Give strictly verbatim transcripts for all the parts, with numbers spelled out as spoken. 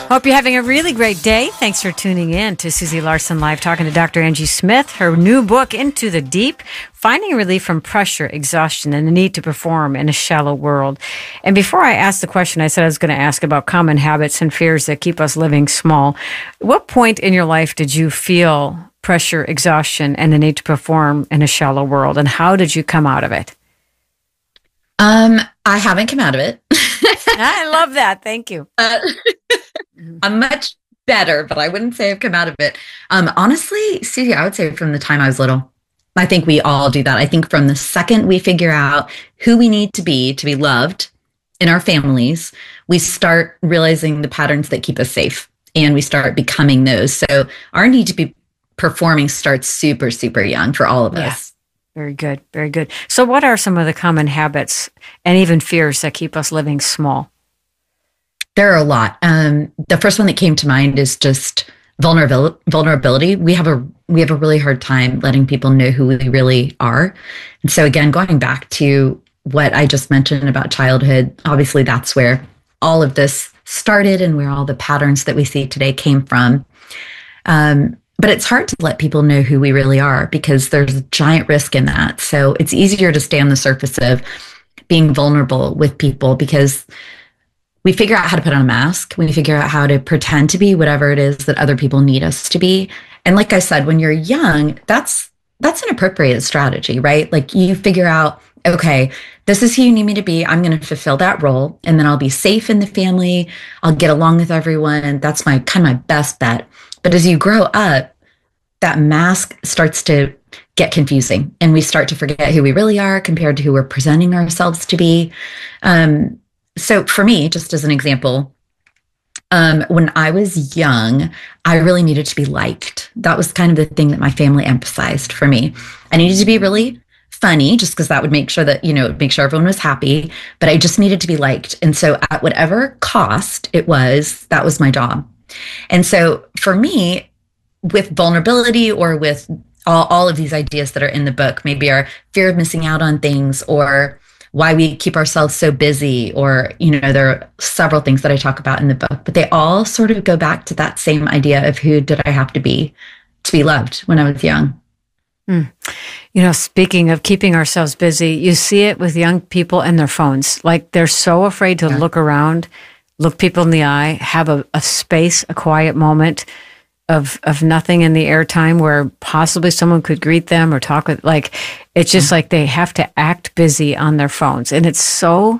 Hope you're having a really great day. Thanks for tuning in to Susie Larson Live, talking to Doctor Angie Smith. Her new book, Into the Deep, Finding Relief from Pressure, Exhaustion, and the Need to Perform in a Shallow World. And before I asked the question, I said I was going to ask about common habits and fears that keep us living small. What point in your life did you feel pressure, exhaustion, and the need to perform in a shallow world? And how did you come out of it? Um, I haven't come out of it. I love that. Thank you. Uh, I'm much better, but I wouldn't say I've come out of it. Um, honestly, Susie, I would say from the time I was little. I think we all do that. I think from the second we figure out who we need to be to be loved in our families, we start realizing the patterns that keep us safe, and we start becoming those. So our need to be performing starts super, super young for all of yeah. us. Very good. Very good. So what are some of the common habits and even fears that keep us living small? There are a lot. Um, the first one that came to mind is just vulnerability. Vulnerability. We have a we have a really hard time letting people know who we really are. And so again, going back to what I just mentioned about childhood, obviously that's where all of this started and where all the patterns that we see today came from. Um, but it's hard to let people know who we really are because there's a giant risk in that. So it's easier to stay on the surface of being vulnerable with people because we figure out how to put on a mask. We figure out how to pretend to be whatever it is that other people need us to be. And like I said, when you're young, that's that's an appropriate strategy, right? Like you figure out, okay, this is who you need me to be. I'm going to fulfill that role, and then I'll be safe in the family. I'll get along with everyone, and that's my kind of my best bet. But as you grow up, that mask starts to get confusing, and we start to forget who we really are compared to who we're presenting ourselves to be. Um, So for me, just as an example, um, when I was young, I really needed to be liked. That was kind of the thing that my family emphasized for me. I needed to be really funny just because that would make sure that, you know, make sure everyone was happy, but I just needed to be liked. And so at whatever cost it was, that was my job. And so for me, with vulnerability or with all, all of these ideas that are in the book, maybe our fear of missing out on things or why we keep ourselves so busy, or, you know, there are several things that I talk about in the book, but they all sort of go back to that same idea of who did I have to be to be loved when I was young. Hmm. You know, speaking of keeping ourselves busy, you see it with young people and their phones. Like they're so afraid to yeah. look around, look people in the eye, have a, a space, a quiet moment of of nothing in the airtime where possibly someone could greet them or talk with, like, it's just mm-hmm. like they have to act busy on their phones. And it's so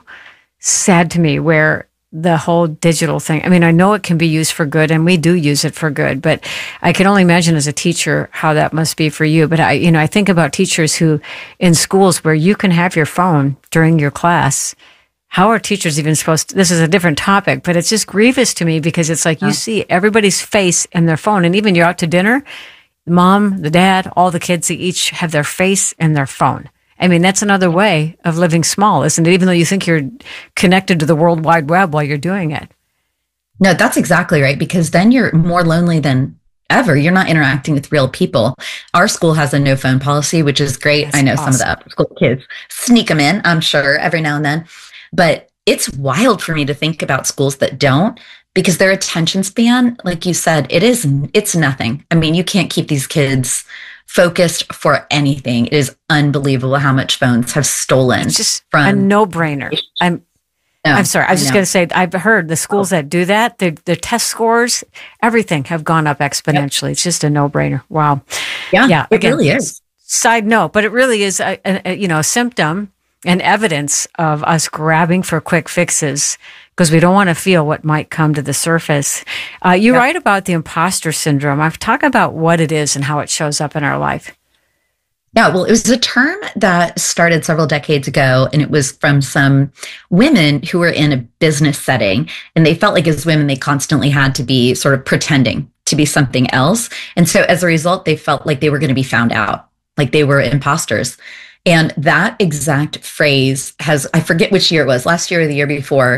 sad to me where the whole digital thing, I mean, I know it can be used for good and we do use it for good, but I can only imagine as a teacher how that must be for you. But I, you know, I think about teachers who in schools where you can have your phone during your class. How are teachers even supposed to, this is a different topic, but it's just grievous to me because it's like you see everybody's face in their phone. And even you're out to dinner, mom, the dad, all the kids, they each have their face in their phone. I mean, that's another way of living small, isn't it? Even though you think you're connected to the World Wide Web while you're doing it. No, that's exactly right. Because then you're more lonely than ever. You're not interacting with real people. Our school has a no phone policy, which is great. That's I know awesome. Some of the upper school kids sneak them in, I'm sure, every now and then. But it's wild for me to think about schools that don't, because their attention span, like you said, it is, it's nothing. I mean, you can't keep these kids focused for anything. It is unbelievable how much phones have stolen. It's just from a no-brainer. I'm, no, I'm sorry. I was just going to say, I've heard the schools that do that, their, their test scores, everything have gone up exponentially. Yep. It's just a no-brainer. Wow. Yeah, yeah it again, really is. Side note, but it really is a, a, a you know a symptom and evidence of us grabbing for quick fixes because we don't want to feel what might come to the surface. Uh, you yep. write about the imposter syndrome. I've talked about what it is and how it shows up in our life. Yeah, well, it was a term that started several decades ago, and it was from some women who were in a business setting, and they felt like as women, they constantly had to be sort of pretending to be something else. And so as a result, they felt like they were going to be found out, like they were imposters. And that exact phrase has, I forget which year it was, last year or the year before,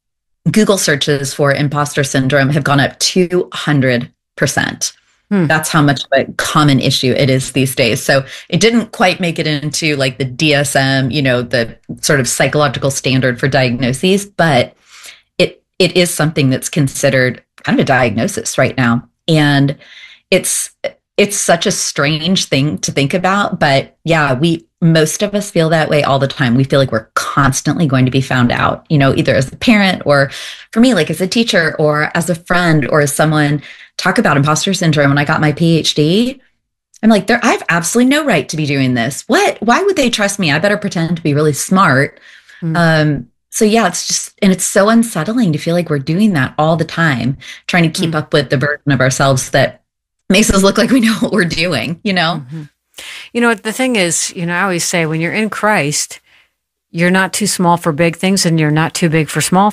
Google searches for imposter syndrome have gone up two hundred percent. Hmm. That's how much of a common issue it is these days. So it didn't quite make it into like the D S M, you know, the sort of psychological standard for diagnoses, but it it is something that's considered kind of a diagnosis right now. And it's, it's such a strange thing to think about, but yeah, we, most of us feel that way all the time. We feel like we're constantly going to be found out, you know, either as a parent or for me, like as a teacher or as a friend or as someone. Talk about imposter syndrome. When I got my P H D, I'm like, there, I have absolutely no right to be doing this. What? Why would they trust me? I better pretend to be really smart. Mm-hmm. Um, so yeah, it's just, and it's so unsettling to feel like we're doing that all the time, trying to keep mm-hmm. up with the version of ourselves that makes us look like we know what we're doing, you know? Mm-hmm. You know, the thing is, you know, I always say when you're in Christ, you're not too small for big things and you're not too big for small